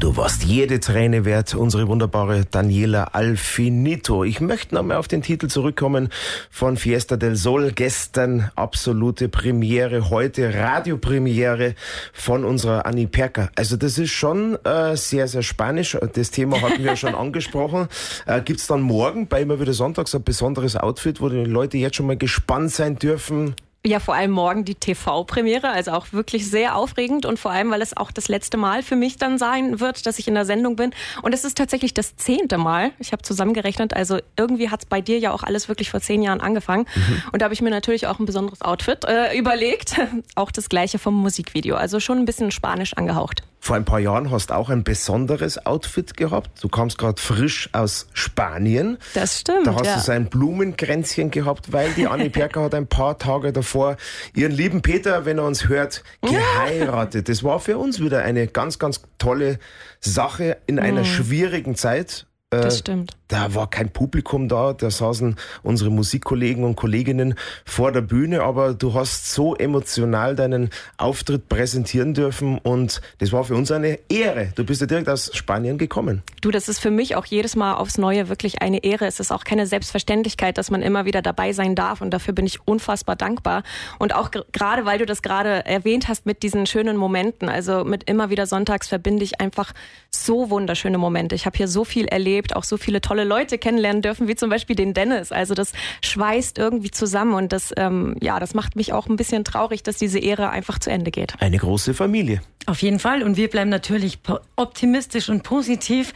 Du warst jede Träne wert, unsere wunderbare Daniela Alfinito. Ich möchte nochmal auf den Titel zurückkommen von Fiesta del Sol. Gestern absolute Premiere, heute Radiopremiere von unserer Anni Perka. Also das ist schon sehr, sehr spanisch. Das Thema hatten wir schon angesprochen. Gibt's dann morgen bei immer wieder sonntags ein besonderes Outfit, wo die Leute jetzt schon mal gespannt sein dürfen? Ja, vor allem morgen die TV-Premiere, also auch wirklich sehr aufregend und vor allem, weil es auch das letzte Mal für mich dann sein wird, dass ich in der Sendung bin. Und es ist tatsächlich das 10. Mal. Ich habe zusammengerechnet, also irgendwie hat es bei dir ja auch alles wirklich vor 10 Jahren angefangen. Und da habe ich mir natürlich auch ein besonderes Outfit überlegt. Auch das gleiche vom Musikvideo, also schon ein bisschen spanisch angehaucht. Vor ein paar Jahren hast du auch ein besonderes Outfit gehabt. Du kamst gerade frisch aus Spanien. Das stimmt, Da hast ja. du so ein Blumenkränzchen gehabt, weil die Anni Perka hat ein paar Tage davor ihren lieben Peter, wenn er uns hört, geheiratet. Das war für uns wieder eine ganz, ganz tolle Sache in einer schwierigen Zeit. Das stimmt. Da war kein Publikum da saßen unsere Musikkollegen und Kolleginnen vor der Bühne, aber du hast so emotional deinen Auftritt präsentieren dürfen und das war für uns eine Ehre. Du bist ja direkt aus Spanien gekommen. Du, das ist für mich auch jedes Mal aufs Neue wirklich eine Ehre. Es ist auch keine Selbstverständlichkeit, dass man immer wieder dabei sein darf und dafür bin ich unfassbar dankbar. Und auch gerade, weil du das gerade erwähnt hast mit diesen schönen Momenten, also mit immer wieder sonntags verbinde ich einfach so wunderschöne Momente. Ich habe hier so viel erlebt, auch so viele tolle Leute kennenlernen dürfen, wie zum Beispiel den Dennis. Also das schweißt irgendwie zusammen und das macht mich auch ein bisschen traurig, dass diese Ehre einfach zu Ende geht. Eine große Familie. Auf jeden Fall. Und wir bleiben natürlich optimistisch und positiv.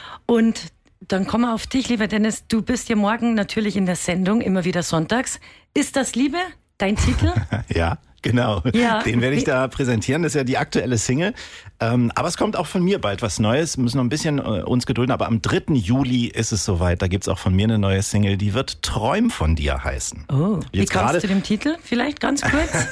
Und dann kommen wir auf dich, lieber Dennis. Du bist ja morgen natürlich in der Sendung, immer wieder sonntags. Ist das Liebe dein Titel? Ja. Genau, ja. Den werde ich da präsentieren. Das ist ja die aktuelle Single. Aber es kommt auch von mir bald was Neues. Wir müssen noch ein bisschen uns gedulden. Aber am 3. Juli ist es soweit. Da gibt's auch von mir eine neue Single. Die wird Träum von dir heißen. Oh, wie Jetzt kommst du dem Titel? Vielleicht ganz kurz?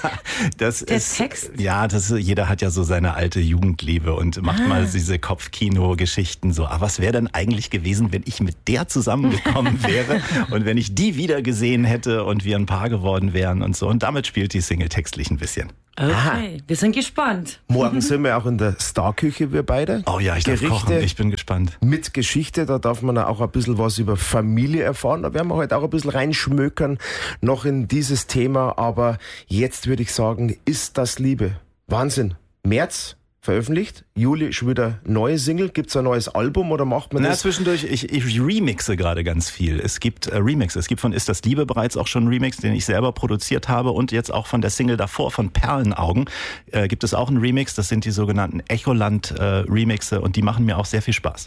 Text? Ja, jeder hat ja so seine alte Jugendliebe und macht mal diese Kopfkino-Geschichten so. Aber was wäre denn eigentlich gewesen, wenn ich mit der zusammengekommen wäre und wenn ich die wieder gesehen hätte und wir ein Paar geworden wären und so. Und damit spielt die Single textlich ein bisschen. Okay, wir sind gespannt. Morgen sind wir auch in der Starküche, wir beide. Oh ja, ich darf kochen. Ich bin gespannt. Mit Geschichte, da darf man auch ein bisschen was über Familie erfahren. Da werden wir heute auch ein bisschen reinschmökern noch in dieses Thema. Aber jetzt würde ich sagen, ist das Liebe? Wahnsinn. März veröffentlicht, Juli schon wieder neue Single. Gibt's ein neues Album oder macht man das? Zwischendurch, ich remixe gerade ganz viel. Es gibt Remix. Es gibt von Ist das Liebe bereits auch schon einen Remix, den ich selber produziert habe und jetzt auch von der Single davor, von Perlenaugen, gibt es auch einen Remix. Das sind die sogenannten Echoland-Remixe und die machen mir auch sehr viel Spaß.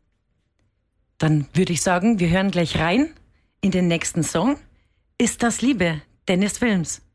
Dann würde ich sagen, wir hören gleich rein in den nächsten Song. Ist das Liebe? Dennis Wilms.